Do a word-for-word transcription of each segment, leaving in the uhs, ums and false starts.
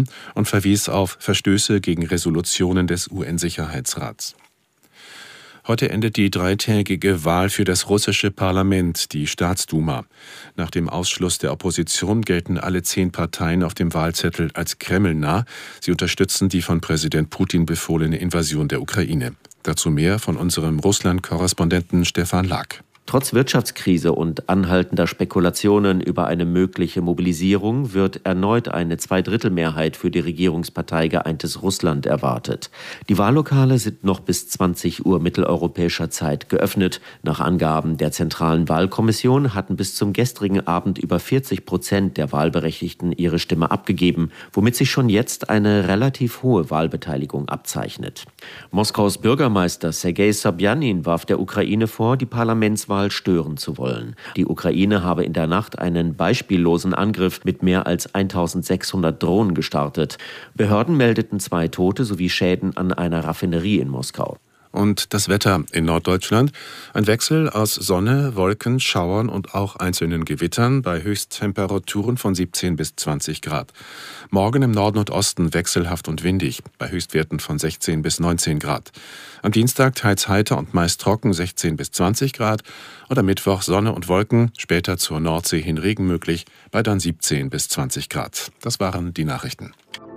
Verfahren und verwies auf Verstöße gegen Resolutionen des U N-Sicherheitsrats. Heute endet die dreitägige Wahl für das russische Parlament, die Staatsduma. Nach dem Ausschluss der Opposition gelten alle zehn Parteien auf dem Wahlzettel als kremlnah. Sie unterstützen die von Präsident Putin befohlene Invasion der Ukraine. Dazu mehr von unserem Russland-Korrespondenten Stefan Lack. Trotz Wirtschaftskrise und anhaltender Spekulationen über eine mögliche Mobilisierung wird erneut eine Zweidrittelmehrheit für die Regierungspartei Geeintes Russland erwartet. Die Wahllokale sind noch bis zwanzig Uhr mitteleuropäischer Zeit geöffnet. Nach Angaben der Zentralen Wahlkommission hatten bis zum gestrigen Abend über vierzig Prozent der Wahlberechtigten ihre Stimme abgegeben, womit sich schon jetzt eine relativ hohe Wahlbeteiligung abzeichnet. Moskaus Bürgermeister Sergei Sobjanin warf der Ukraine vor, die Parlamentswahl stören zu wollen. Die Ukraine habe in der Nacht einen beispiellosen Angriff mit mehr als eintausendsechshundert Drohnen gestartet. Behörden meldeten zwei Tote sowie Schäden an einer Raffinerie in Moskau. Und das Wetter in Norddeutschland. Ein Wechsel aus Sonne, Wolken, Schauern und auch einzelnen Gewittern bei Höchsttemperaturen von siebzehn bis zwanzig Grad. Morgen im Norden und Osten wechselhaft und windig, bei Höchstwerten von sechzehn bis neunzehn Grad. Am Dienstag teils heiter und meist trocken sechzehn bis zwanzig Grad. Und am Mittwoch Sonne und Wolken, später zur Nordsee hin Regen möglich, bei dann siebzehn bis zwanzig Grad. Das waren die Nachrichten.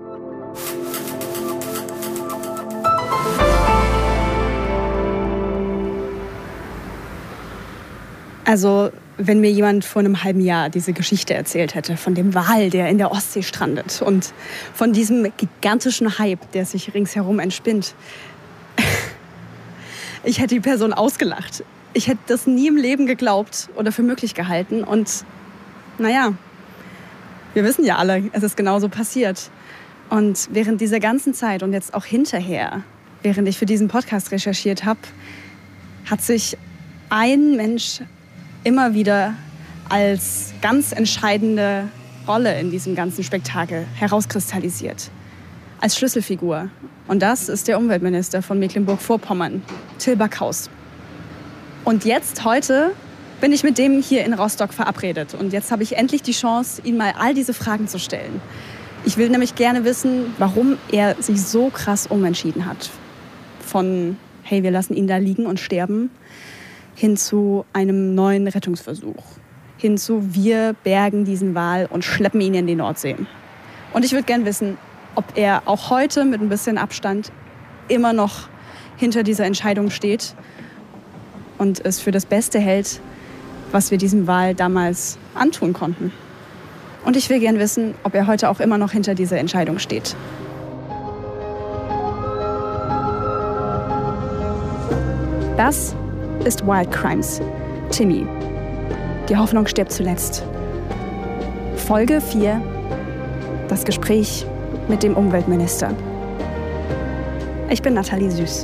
Also, wenn mir jemand vor einem halben Jahr diese Geschichte erzählt hätte, von dem Wal, der in der Ostsee strandet und von diesem gigantischen Hype, der sich ringsherum entspinnt, ich hätte die Person ausgelacht. Ich hätte das nie im Leben geglaubt oder für möglich gehalten. Und naja, wir wissen ja alle, es ist genauso passiert. Und während dieser ganzen Zeit und jetzt auch hinterher, während ich für diesen Podcast recherchiert habe, hat sich ein Mensch immer wieder als ganz entscheidende Rolle in diesem ganzen Spektakel herauskristallisiert. Als Schlüsselfigur. Und das ist der Umweltminister von Mecklenburg-Vorpommern, Till Backhaus. Und jetzt, heute, bin ich mit dem hier in Rostock verabredet. Und jetzt habe ich endlich die Chance, ihm mal all diese Fragen zu stellen. Ich will nämlich gerne wissen, warum er sich so krass umentschieden hat. Von, hey, wir lassen ihn da liegen und sterben, hin zu einem neuen Rettungsversuch. Hin zu, wir bergen diesen Wal und schleppen ihn in die Nordsee. Und ich würde gerne wissen, ob er auch heute mit ein bisschen Abstand immer noch hinter dieser Entscheidung steht und es für das Beste hält, was wir diesem Wal damals antun konnten. Und ich will gerne wissen, ob er heute auch immer noch hinter dieser Entscheidung steht. Das ist Wild Crimes. Timmy. Die Hoffnung stirbt zuletzt. Folge vier. Das Gespräch mit dem Umweltminister. Ich bin Nathalie Süß.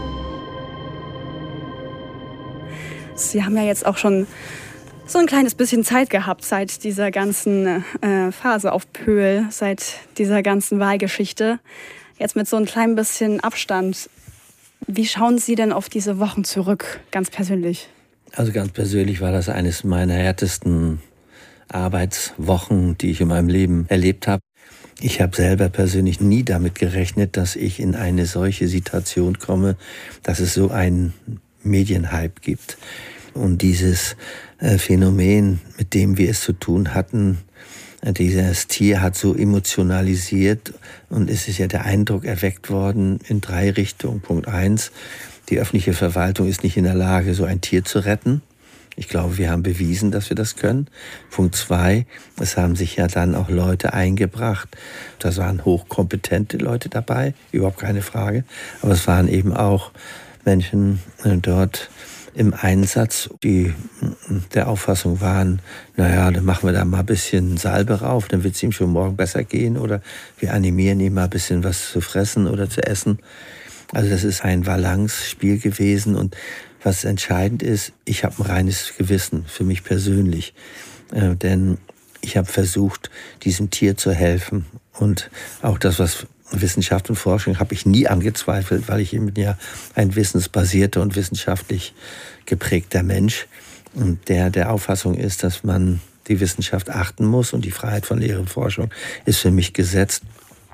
Sie haben ja jetzt auch schon so ein kleines bisschen Zeit gehabt seit dieser ganzen äh, Phase auf Pöhl, seit dieser ganzen Wahlgeschichte. Jetzt mit so ein klein bisschen Abstand. Wie schauen Sie denn auf diese Wochen zurück, ganz persönlich? Also ganz persönlich war das eines meiner härtesten Arbeitswochen, die ich in meinem Leben erlebt habe. Ich habe selber persönlich nie damit gerechnet, dass ich in eine solche Situation komme, dass es so einen Medienhype gibt. Und dieses äh, Phänomen, mit dem wir es zu tun hatten, äh, dieses Tier hat so emotionalisiert und es ist ja der Eindruck erweckt worden in drei Richtungen. Punkt eins, die öffentliche Verwaltung ist nicht in der Lage, so ein Tier zu retten. Ich glaube, wir haben bewiesen, dass wir das können. Punkt zwei, es haben sich ja dann auch Leute eingebracht. Das waren hochkompetente Leute dabei, überhaupt keine Frage. Aber es waren eben auch Menschen äh, dort im Einsatz, die der Auffassung waren, naja, dann machen wir da mal ein bisschen Salbe rauf, dann wird es ihm schon morgen besser gehen. Oder wir animieren ihn mal ein bisschen was zu fressen oder zu essen. Also das ist ein Balance-Spiel gewesen. Und was entscheidend ist, ich habe ein reines Gewissen für mich persönlich. Äh, denn ich habe versucht, diesem Tier zu helfen. Und auch das, was Wissenschaft und Forschung, habe ich nie angezweifelt, weil ich eben ja ein wissensbasierter und wissenschaftlich geprägter Mensch und der der Auffassung ist, dass man die Wissenschaft achten muss und die Freiheit von Lehre und Forschung ist für mich gesetzt.